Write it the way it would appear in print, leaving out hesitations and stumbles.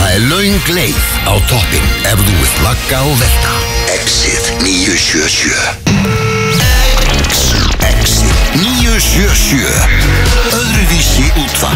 Það löng leið á toppinn ef þú vilt vagga og velta. Exit 977. Exit 977. Öðruvísi útvarp.